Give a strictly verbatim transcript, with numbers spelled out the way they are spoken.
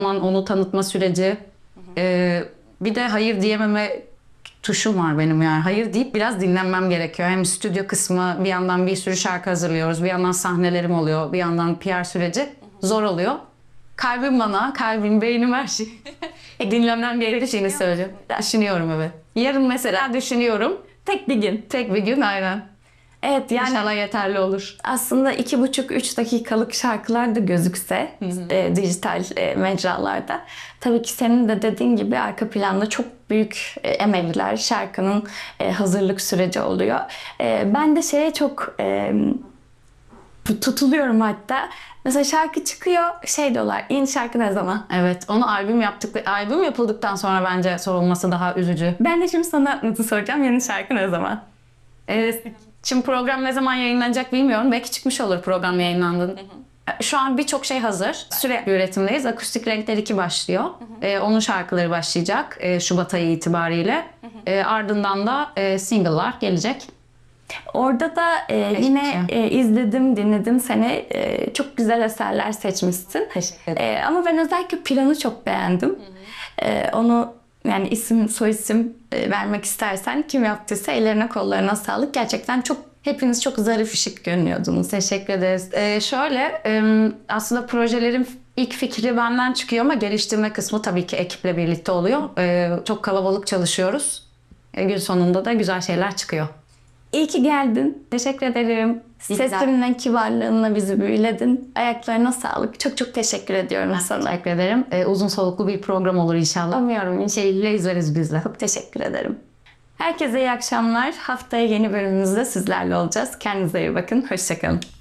Onu tanıtma süreci. Ee, bir de hayır diyememe tuşum var benim yani. Hayır deyip biraz dinlenmem gerekiyor. Hem stüdyo kısmı, bir yandan bir sürü şarkı hazırlıyoruz. Bir yandan sahnelerim oluyor. Bir yandan P R süreci. Zor oluyor. Kalbim bana, kalbim, beynim her şey. Dinlemem gerektiğini söylüyor. Düşünüyorum evet. Yarın mesela düşünüyorum. Tek bir gün. Tek bir gün aynen. Evet yani İnşallah yeterli olur. aslında iki buçuk üç dakikalık şarkılar da gözükse e, dijital e, mecralarda. Tabii ki senin de dediğin gibi arka planda çok büyük e, emekler, şarkının e, hazırlık süreci oluyor. E, ben de şeye çok e, tutuluyorum hatta. Mesela şarkı çıkıyor, şey diyorlar, yeni şarkı ne zaman? Evet, onu albüm yaptık. Albüm yapıldıktan sonra bence sorulması daha üzücü. Ben de şimdi sana nasıl soracağım, yeni şarkı ne zaman? Ee, şimdi program ne zaman yayınlanacak bilmiyorum. Belki çıkmış olur program yayınlandığında. Şu an birçok şey hazır. Sürekli üretimdeyiz. Akustik Renkler iki başlıyor. Ee, onun şarkıları başlayacak e, Şubat ayı itibariyle. E, ardından da e, single'lar gelecek. Orada da e, yine e, izledim, dinledim seni. E, çok güzel eserler seçmişsin. Teşekkür ederim. E, ama ben özellikle planı çok beğendim. E, onu yani isim, soyisim e, vermek istersen kim yaptıysa ellerine kollarına sağlık. Gerçekten çok hepiniz çok zarif şık görünüyordunuz. Teşekkür ederiz. Ee, şöyle e, aslında projelerin ilk fikri benden çıkıyor ama geliştirme kısmı tabii ki ekiple birlikte oluyor. Ee, çok kalabalık çalışıyoruz. E, gün sonunda da güzel şeyler çıkıyor. İyi ki geldin. Teşekkür ederim. Sesinle, kibarlığınla bizi büyüledin. Ayaklarına sağlık. Çok çok teşekkür ediyorum sana. Teşekkür ederim. Ee, uzun soluklu bir program olur inşallah. Umuyorum. Şeyle izleriz biz de. Çok teşekkür ederim. Herkese iyi akşamlar. Haftaya yeni bölümümüzde sizlerle olacağız. Kendinize iyi bakın. Hoşçakalın.